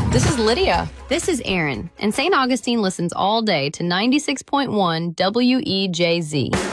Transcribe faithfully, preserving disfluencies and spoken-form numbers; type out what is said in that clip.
This is Lydia. This is Erin, and Saint Augustine listens all day to ninety-six point one W E J Z.